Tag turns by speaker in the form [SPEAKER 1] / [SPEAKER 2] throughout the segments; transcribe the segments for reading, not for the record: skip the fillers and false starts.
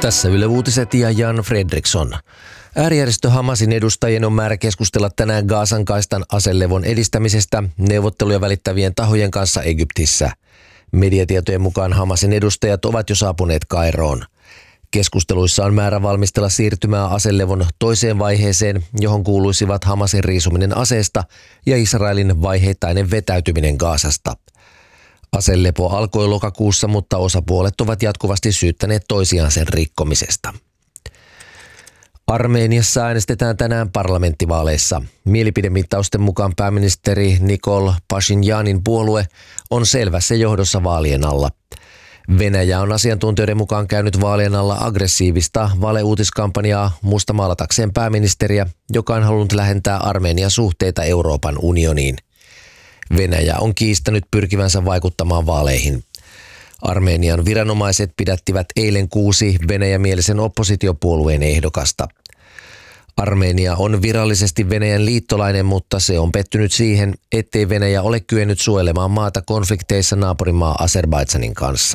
[SPEAKER 1] Tässä Yle Uutiset ja Jan Fredriksson. Äärijärjestö Hamasin edustajien on määrä keskustella tänään Gazan kaistan aselevon edistämisestä neuvotteluja välittävien tahojen kanssa Egyptissä. Mediatietojen mukaan Hamasin edustajat ovat jo saapuneet Kairoon. Keskusteluissa on määrä valmistella siirtymää aselevon toiseen vaiheeseen, johon kuuluisivat Hamasin riisuminen aseesta ja Israelin vaiheittainen vetäytyminen Gazasta. Aselepo alkoi lokakuussa, mutta osapuolet ovat jatkuvasti syyttäneet toisiaan sen rikkomisesta. Armeniassa äänestetään tänään parlamenttivaaleissa. Mielipidemittausten mukaan pääministeri Nikol Pashinjanin puolue on selvässä johdossa vaalien alla. Venäjä on asiantuntijoiden mukaan käynyt vaalien alla aggressiivista valeuutiskampanjaa mustamaalatakseen pääministeriä, joka on halunnut lähentää Armenian suhteita Euroopan unioniin. Venäjä on kiistänyt pyrkivänsä vaikuttamaan vaaleihin. Armenian viranomaiset pidättivät eilen 6 venäjämielisen oppositiopuolueen ehdokasta. Armenia on virallisesti Venäjän liittolainen, mutta se on pettynyt siihen, ettei Venäjä ole kyennyt suojelemaan maata konflikteissa naapurimaa Azerbaidžanin kanssa.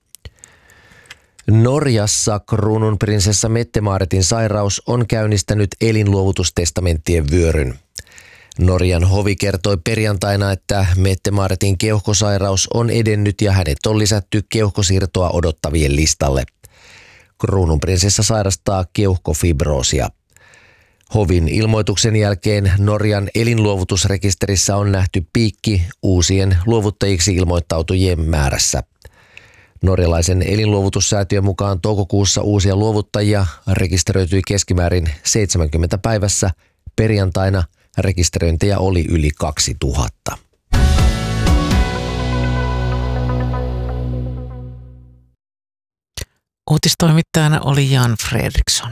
[SPEAKER 1] Norjassa kruununprinsessa Mette-Maaretin sairaus on käynnistänyt elinluovutustestamenttien vyöryn. Norjan hovi kertoi perjantaina, että Mette-Maaretin keuhkosairaus on edennyt ja hänet on lisätty keuhkosiirtoa odottavien listalle. Kruununprinsessa sairastaa keuhkofibroosia. Hovin ilmoituksen jälkeen Norjan elinluovutusrekisterissä on nähty piikki uusien luovuttajiksi ilmoittautujien määrässä. Norjalaisen elinluovutussäätiön mukaan toukokuussa uusia luovuttajia rekisteröityi keskimäärin 70 päivässä. Perjantaina rekisteröintejä oli yli 2000.
[SPEAKER 2] Uutistoimittajana oli Jan Fredriksson.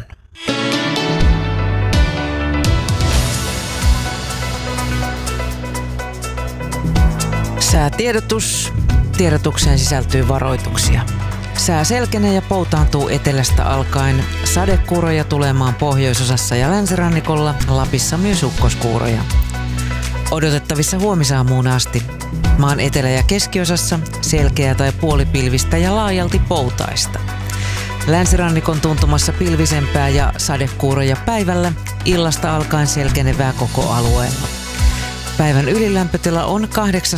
[SPEAKER 2] Säätiedotus. Tiedotukseen sisältyy varoituksia. Sää selkenee ja poutaantuu etelästä alkaen. Sadekuuroja tulemaan pohjoisosassa ja länsirannikolla, Lapissa myös ukkoskuuroja. Odotettavissa huomisaamuun asti. Maan etelä- ja keskiosassa selkeää tai puolipilvistä ja laajalti poutaista. Länsirannikon tuntumassa pilvisempää ja sadekuuroja päivällä, illasta alkaen selkenevää koko alueella. Päivän ylilämpötila on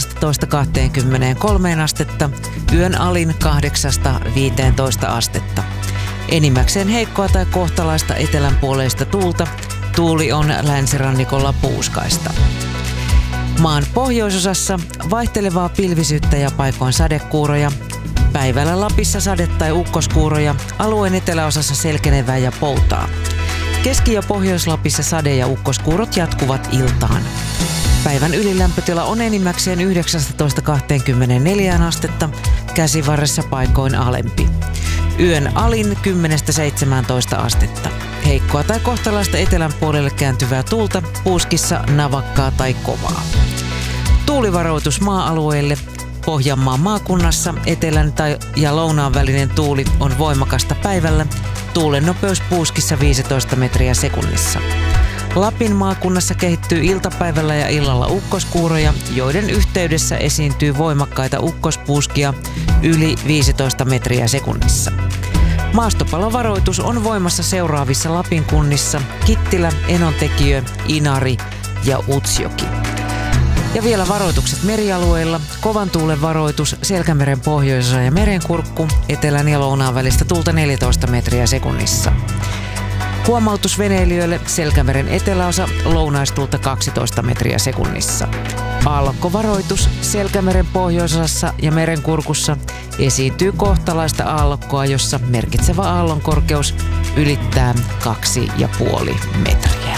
[SPEAKER 2] 18–23 astetta, yön alin 8–15 astetta. Enimmäkseen heikkoa tai kohtalaista etelänpuoleista tuulta, tuuli on länsirannikolla puuskaista. Maan pohjoisosassa vaihtelevaa pilvisyyttä ja paikoin sadekuuroja. Päivällä Lapissa sade- tai ukkoskuuroja, alueen eteläosassa selkenevää ja poutaa. Keski- ja Pohjois-Lapissa sade- ja ukkoskuurot jatkuvat iltaan. Päivän ylilämpötila on enimmäkseen 19–24 astetta, käsivarressa paikoin alempi. Yön alin 10–17 astetta. Heikkoa tai kohtalaista etelän puolelle kääntyvää tuulta, puuskissa navakkaa tai kovaa. Tuulivaroitus maa-alueelle. Pohjanmaan maakunnassa etelän ja lounaan välinen tuuli on voimakasta päivällä. Tuulen nopeus puuskissa 15 metriä sekunnissa. Lapin maakunnassa kehittyy iltapäivällä ja illalla ukkoskuuroja, joiden yhteydessä esiintyy voimakkaita ukkospuuskia yli 15 metriä sekunnissa. Maastopalovaroitus on voimassa seuraavissa Lapin kunnissa: Kittilä, Enontekiö, Inari ja Utsjoki. Ja vielä varoitukset merialueilla. Kovan tuulen varoitus Selkämeren pohjoisosa ja Merenkurkku, etelän ja lounaan välistä tuulta 14 metriä sekunnissa. Huomautus veneilijöille: Selkämeren eteläosa, lounaistuulta 12 metriä sekunnissa. Aallokkovaroitus Selkämeren pohjoisosassa ja Merenkurkussa, esiintyy kohtalaista aallokkoa, jossa merkitsevä aallonkorkeus ylittää 2,5 metriä.